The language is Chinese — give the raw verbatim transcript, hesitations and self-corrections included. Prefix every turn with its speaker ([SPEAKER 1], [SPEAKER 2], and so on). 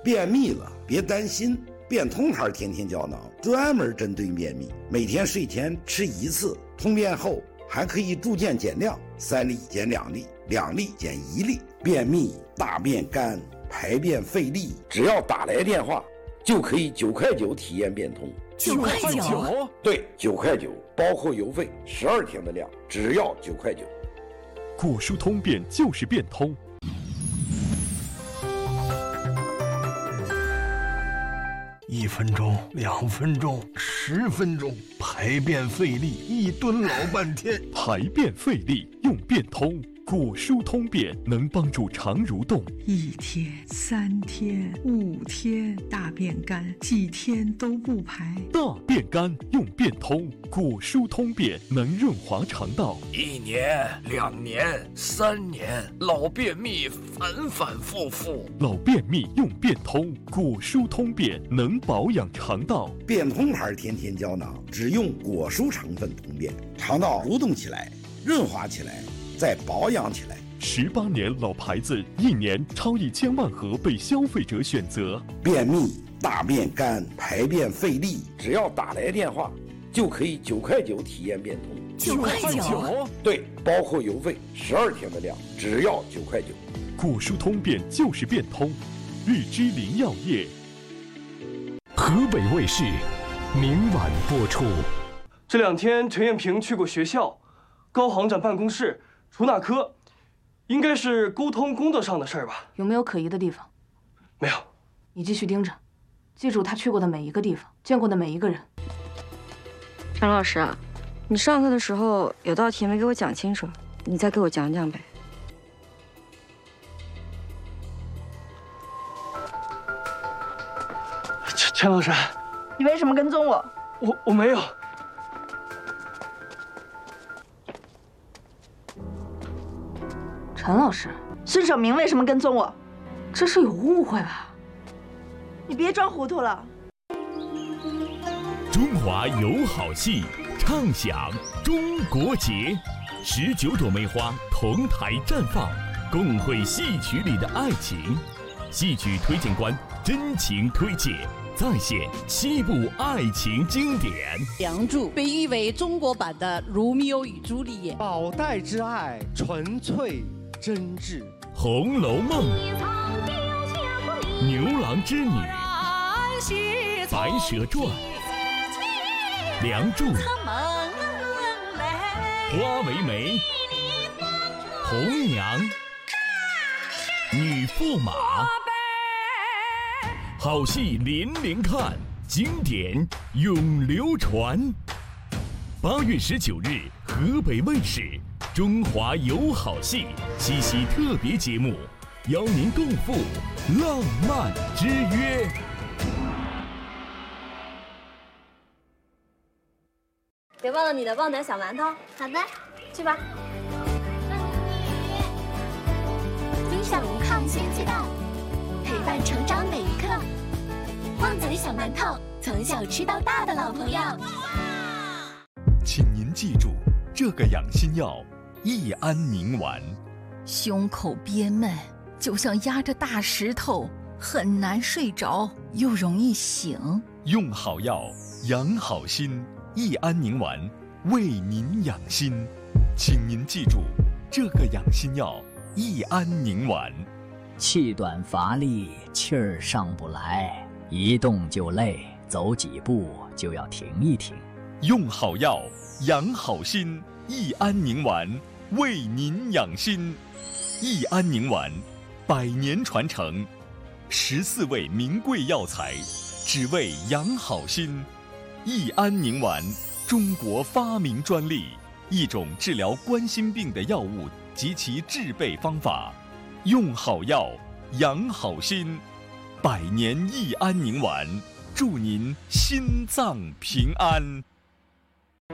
[SPEAKER 1] 便秘了别担心，变通牌天天胶囊专门针对便秘，每天睡前吃一次，通便后还可以逐渐减量，三粒减两粒，两粒减一粒。便秘、大便干、排便费力，只要打来电话就可以九块九体验变通。
[SPEAKER 2] 九块九？
[SPEAKER 1] 对，九块九，包括邮费，十二天的量，只要九块九。
[SPEAKER 3] 果蔬通便就是变通。
[SPEAKER 4] 一分钟，两分钟，十分钟，排便费力，一蹲老半天。
[SPEAKER 3] 排便费力用变通，果蔬通便能帮助肠蠕动。
[SPEAKER 5] 一天、三天、五天，大便干，几天都不排。
[SPEAKER 3] 大便干用变通，果蔬通便能润滑肠道。
[SPEAKER 2] 一年、两年、三年，老便秘反反复复。
[SPEAKER 3] 老便秘用变通，果蔬通便能保养肠道。
[SPEAKER 1] 变通牌天天胶囊只用果蔬成分通便，肠道蠕动起来，润滑起来，再保养起来。
[SPEAKER 3] 十八年老牌子，一年超一千万盒被消费者选择。
[SPEAKER 1] 便秘、大便干、排便费力，只要打来电话就可以九块九体验变通。
[SPEAKER 2] 九块九？
[SPEAKER 1] 对，包括邮费，十二天的量，只要九块九。
[SPEAKER 3] 果蔬通便就是变通，日之林药业。
[SPEAKER 6] 河北卫视明晚播出。
[SPEAKER 7] 这两天陈艳萍去过学校，高行长办公室、出纳科，应该是沟通工作上的事儿吧？
[SPEAKER 8] 有没有可疑的地方？
[SPEAKER 7] 没有。
[SPEAKER 8] 你继续盯着，记住他去过的每一个地方，见过的每一个人。
[SPEAKER 9] 陈老师，你上课的时候有道题没给我讲清楚，你再给我讲讲呗。
[SPEAKER 7] 陈陈老师，
[SPEAKER 10] 你为什么跟踪我？
[SPEAKER 7] 我我没有。
[SPEAKER 8] 陈老师，
[SPEAKER 10] 孙守明为什么跟踪我？
[SPEAKER 8] 这是有误会吧？
[SPEAKER 10] 你别装糊涂了。
[SPEAKER 6] 中华有好戏，畅享中国节，十九朵梅花同台绽放，共绘戏曲里的爱情。戏曲推荐官真情推介，再现七部爱情经典。
[SPEAKER 11] 《梁祝》被誉为中国版的《罗密欧与朱丽叶》，
[SPEAKER 12] 宝黛之爱纯粹真挚，《
[SPEAKER 6] 红楼梦》、牛郎织女、白蛇传、梁祝、花为媒、红娘、女驸马，好戏连连看，经典永流传。八月十九日，河北卫视《中华有好戏》七夕特别节目，邀您共赴浪漫之约。
[SPEAKER 13] 别忘了你的旺仔小馒头。
[SPEAKER 14] 好的，
[SPEAKER 13] 去吧。
[SPEAKER 14] 分享抗菌鸡蛋，陪伴成长每一刻。旺仔小馒头，从小吃到大的老朋友。
[SPEAKER 3] 请您记住这个养心药益安宁丸。
[SPEAKER 15] 胸口憋闷，就像压着大石头，很难睡着，又容易醒。
[SPEAKER 3] 用好药，养好心。益安宁丸为您养心，请您记住这个养心药益安宁丸。
[SPEAKER 16] 气短乏力，气儿上不来，一动就累，走几步就要停一停。
[SPEAKER 3] 用好药，养好心，益安宁丸为您养心。益安宁丸，百年传承，十四味名贵药材，只为养好心。益安宁丸，中国发明专利，一种治疗冠心病的药物及其制备方法。用好药，养好心，百年益安宁丸，祝您心脏平安。